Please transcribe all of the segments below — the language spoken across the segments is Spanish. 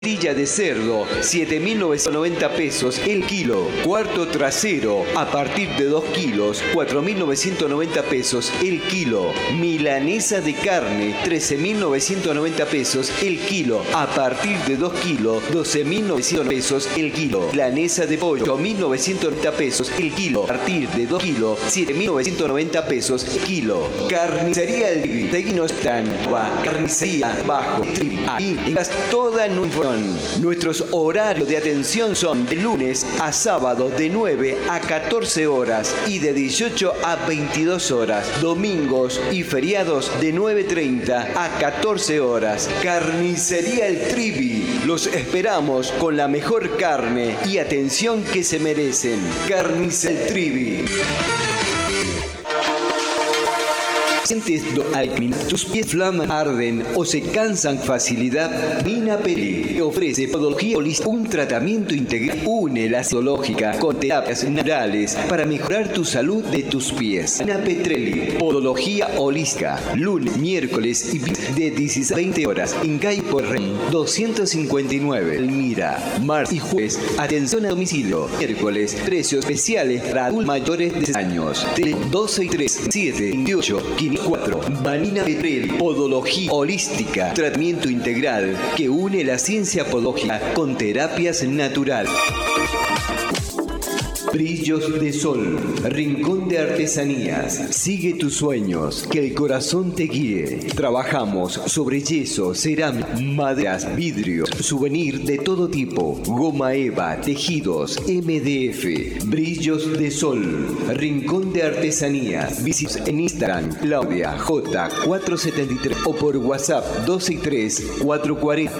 Costilla de cerdo, 7.990 pesos el kilo. Cuarto trasero, a partir de 2 kilos, 4.990 pesos el kilo. Milanesa de carne, 13.990 pesos el kilo. A partir de 2 kilos, 12.900 pesos el kilo. Milanesa de pollo, 8.990 pesos el kilo. A partir de 2 kilos, 7.990 pesos el kilo. Carnicería El Trivi. Seguinos en Carnicería Bajo Trivi. Ahí tengas toda nuestra información. Nuestros horarios de atención son de lunes a sábado de 9 a 14 horas y de 18 a 22 horas. Domingos y feriados de 9:30 a 14 horas. Carnicería El Trivi. Los esperamos con la mejor carne y atención que se merecen. Carnicería El Trivi. ¿Sientes al caminar tus pies flaman, arden o se cansan facilidad? Mina Petrelli te ofrece podología holística, un tratamiento integral. Une la zoológica con terapias naturales para mejorar tu salud de tus pies. Mina Petrelli, podología holística, lunes, miércoles y viernes de 16 a 20 horas en calle Porren 259, Elmira. Martes y jueves, atención a domicilio. Miércoles, precios especiales para adultos mayores de 6 años. De 12 y 3, 7, 28, 4. Vanina Petrelli, podología holística, tratamiento integral que une la ciencia podológica con terapias naturales. Brillos de Sol, rincón de artesanías. Sigue tus sueños, que el corazón te guíe. Trabajamos sobre yeso, cerámica, maderas, vidrios, souvenir de todo tipo, goma eva, tejidos, MDF. Brillos de Sol, rincón de artesanías. Visítanos en Instagram, Claudia J473 o por WhatsApp 263 440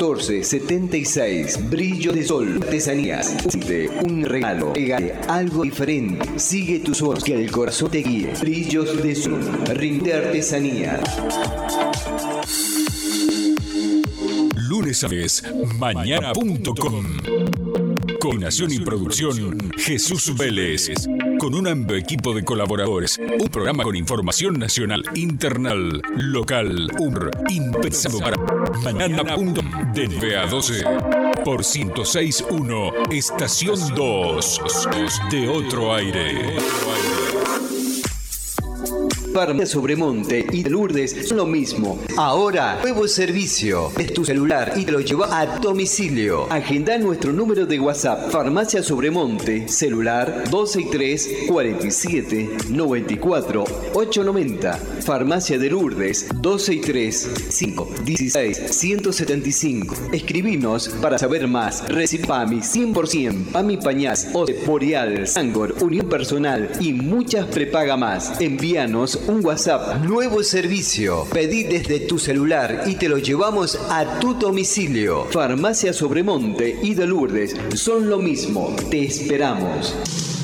1476. Brillos de Sol, artesanías. Un regalo. Algo diferente. Sigue tus sueños, que el corazón te guíe. Brillos de Sol, rincón de artesanía. Lunes a vez, mañana.com. Coordinación y producción, Jesús Vélez. Con un amplio equipo de colaboradores. Un programa con información nacional, internal, local, impensado para mañana.com. De 9 a 12. Por 106.1, Estación 2 de Otro Aire. Farmacia Sobremonte y Lourdes son lo mismo. Ahora, nuevo servicio. Es tu celular y te lo lleva a domicilio. Agenda nuestro número de WhatsApp. Farmacia Sobremonte, celular 263 47 94 890. Farmacia de Lourdes 263 516 175. Escribinos para saber más. Recibe PAMI 100%, PAMI Pañaz, OCE, Boreal, Sangor, Unión Personal y muchas prepaga más. Envíanos un WhatsApp. Nuevo servicio. Pedí desde tu celular y te lo llevamos a tu domicilio. Farmacia Sobremonte y de Lourdes son lo mismo. Te esperamos.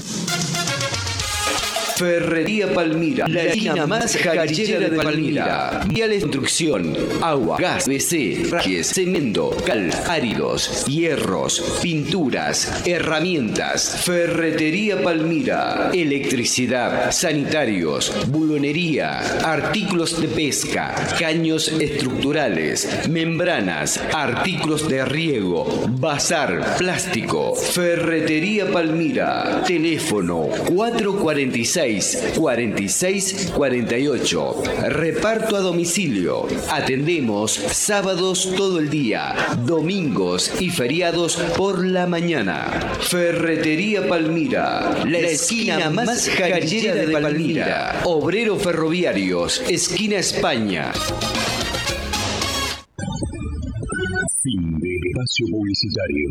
Ferrería Palmira, la esquina más callejera de Palmira. Viales de construcción, agua, gas, PVC, rajes, cemento, cal, áridos, hierros, pinturas, herramientas. Ferretería Palmira, electricidad, sanitarios, bulonería, artículos de pesca, caños estructurales, membranas, artículos de riego, bazar, plástico. Ferretería Palmira, teléfono 446 46 48. Reparto a domicilio. Atendemos sábados todo el día, domingos y feriados por la mañana. Ferretería Palmira, la esquina más callejera de Palmira. Obrero Ferroviarios, esquina España. Fin de espacio publicitario.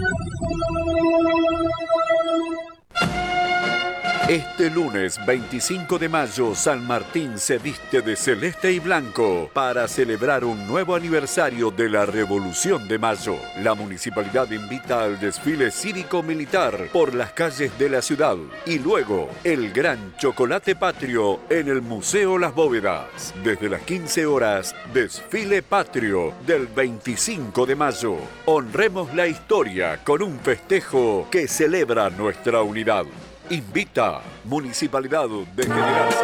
Este lunes 25 de mayo, San Martín se viste de celeste y blanco para celebrar un nuevo aniversario de la Revolución de Mayo. La municipalidad invita al desfile cívico-militar por las calles de la ciudad y luego el gran chocolate patrio en el Museo Las Bóvedas. Desde las 15 horas, desfile patrio del 25 de mayo. Honremos la historia con un festejo que celebra nuestra unidad. Invita Municipalidad de General